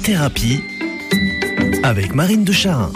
Thérapie avec Marine de Charin.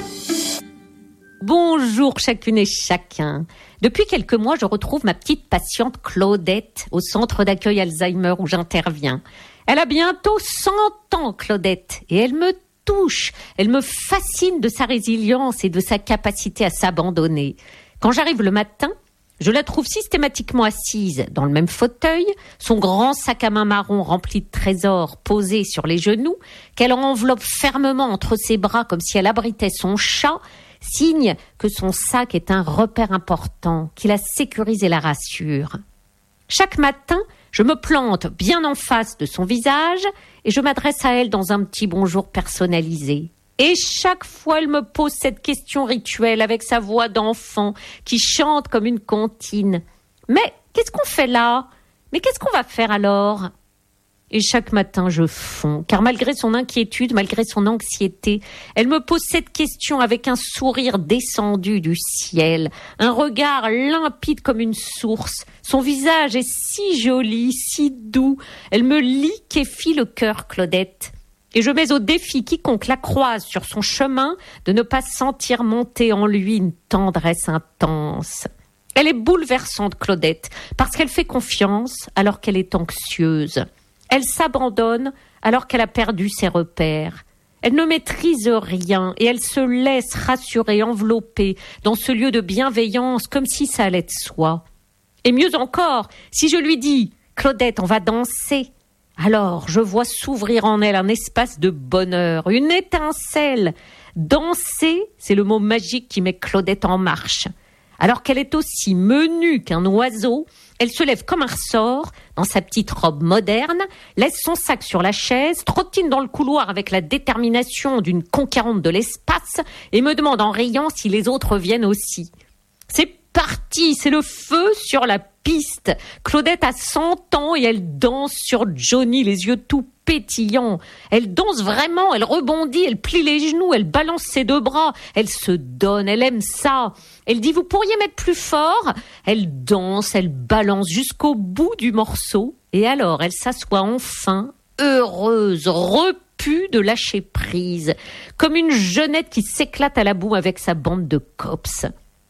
Bonjour chacune et chacun. Depuis quelques mois, je retrouve ma petite patiente Claudette au centre d'accueil Alzheimer où j'interviens. Elle a bientôt 100 ans, Claudette, et elle me touche. Elle me fascine de sa résilience et de sa capacité à s'abandonner. Quand j'arrive le matin, je la trouve systématiquement assise dans le même fauteuil, son grand sac à main marron rempli de trésors posé sur les genoux, qu'elle enveloppe fermement entre ses bras comme si elle abritait son chat, signe que son sac est un repère important, qui la sécurise et la rassure. Chaque matin, je me plante bien en face de son visage et je m'adresse à elle dans un petit bonjour personnalisé. Et chaque fois, elle me pose cette question rituelle avec sa voix d'enfant qui chante comme une comptine. « Mais qu'est-ce qu'on fait là ? Mais qu'est-ce qu'on va faire alors ?» Et chaque matin, je fonds, car malgré son inquiétude, malgré son anxiété, elle me pose cette question avec un sourire descendu du ciel, un regard limpide comme une source. Son visage est si joli, si doux. Elle me liquéfie le cœur, Claudette. Et je mets au défi quiconque la croise sur son chemin de ne pas sentir monter en lui une tendresse intense. Elle est bouleversante, Claudette, parce qu'elle fait confiance alors qu'elle est anxieuse. Elle s'abandonne alors qu'elle a perdu ses repères. Elle ne maîtrise rien et elle se laisse rassurer, envelopper dans ce lieu de bienveillance comme si ça allait de soi. Et mieux encore, si je lui dis « Claudette, on va danser », alors je vois s'ouvrir en elle un espace de bonheur, une étincelle. Danser, c'est le mot magique qui met Claudette en marche. Alors qu'elle est aussi menue qu'un oiseau, elle se lève comme un ressort dans sa petite robe moderne, laisse son sac sur la chaise, trottine dans le couloir avec la détermination d'une conquérante de l'espace et me demande en riant si les autres viennent aussi. C'est parti, c'est le feu sur la piste. Claudette a 100 ans et elle danse sur Johnny, les yeux tout pétillants. Elle danse vraiment, elle rebondit, elle plie les genoux, elle balance ses deux bras, elle se donne, elle aime ça. Elle dit « Vous pourriez mettre plus fort ?» Elle danse, elle balance jusqu'au bout du morceau et alors elle s'assoit enfin, heureuse, repue de lâcher prise, comme une jeunette qui s'éclate à la boue avec sa bande de cops.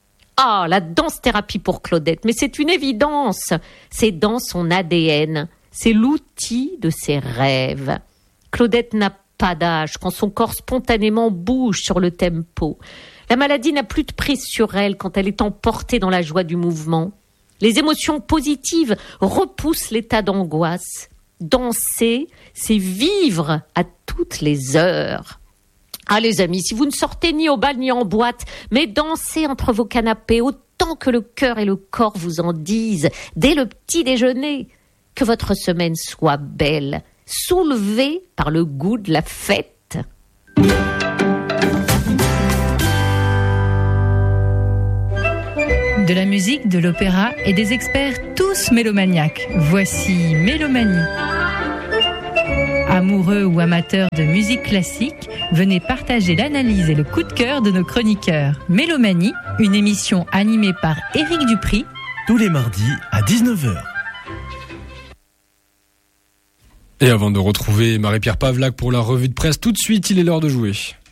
Ah, la danse-thérapie pour Claudette, mais c'est une évidence. C'est dans son ADN. C'est l'outil de ses rêves. Claudette n'a pas d'âge quand son corps spontanément bouge sur le tempo. La maladie n'a plus de prise sur elle quand elle est emportée dans la joie du mouvement. Les émotions positives repoussent l'état d'angoisse. Danser, c'est vivre à toutes les heures. Ah les amis, si vous ne sortez ni au bal ni en boîte, mais dansez entre vos canapés autant que le cœur et le corps vous en disent, dès le petit déjeuner. Que votre semaine soit belle, soulevée par le goût de la fête. De la musique, de l'opéra et des experts tous mélomaniaques. Voici Mélomanie. Amoureux ou amateurs de musique classique, venez partager l'analyse et le coup de cœur de nos chroniqueurs. Mélomanie, une émission animée par Éric Dupri. Tous les mardis à 19h. Et avant de retrouver Marie-Pierre Pavlac pour la revue de presse, tout de suite, il est l'heure de jouer.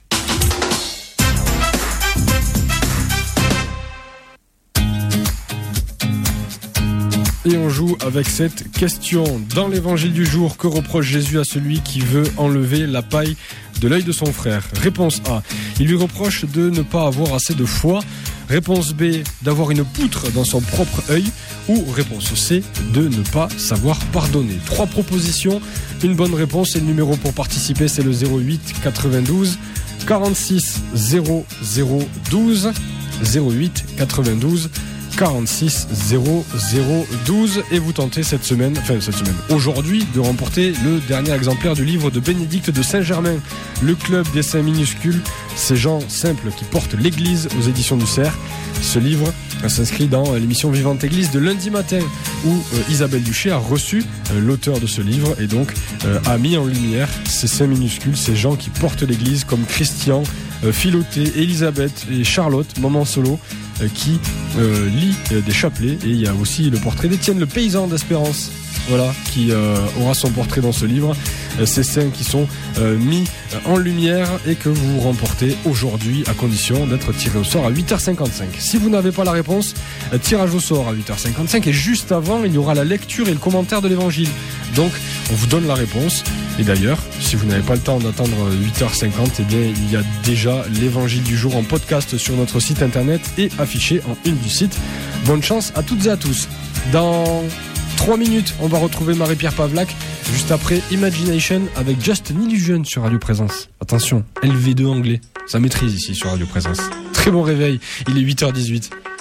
Et on joue avec cette question. Dans l'évangile du jour, que reproche Jésus à celui qui veut enlever la paille de l'œil de son frère ? Réponse A. Il lui reproche de ne pas avoir assez de foi. Réponse B. D'avoir une poutre dans son propre œil. Ou réponse C. De ne pas savoir pardonner. 3 propositions, une bonne réponse et le numéro pour participer c'est le 08 92 46 00 12 08 92 46 0012 et vous tentez aujourd'hui de remporter le dernier exemplaire du livre de Bénédicte de Saint-Germain, Le Club des Saints minuscules, ces gens simples qui portent l'Église, aux éditions du Cerf. Ce livre s'inscrit dans l'émission Vivante Église de lundi matin où Isabelle Duché a reçu l'auteur de ce livre et donc a mis en lumière ces saints minuscules, ces gens qui portent l'Église comme Christian, Philothée, Elisabeth et Charlotte, maman solo, qui lit des chapelets. Et il y a aussi le portrait d'Étienne le paysan d'Espérance. voilà, qui aura son portrait dans ce livre. Ces saints qui sont mis en lumière et que vous remportez aujourd'hui à condition d'être tiré au sort à 8h55. Si vous n'avez pas la réponse, tirage au sort à 8h55 et juste avant, il y aura la lecture et le commentaire de l'évangile. Donc, on vous donne la réponse. Et d'ailleurs, si vous n'avez pas le temps d'attendre 8h50, eh bien, il y a déjà l'évangile du jour en podcast sur notre site internet et affiché en une du site. Bonne chance à toutes et à tous. Dans 3 minutes, on va retrouver Marie-Pierre Pavlak, juste après Imagination avec Just an Illusion sur Radio Présence. Attention, LV2 anglais, ça maîtrise ici sur Radio Présence. Très bon réveil, il est 8h18.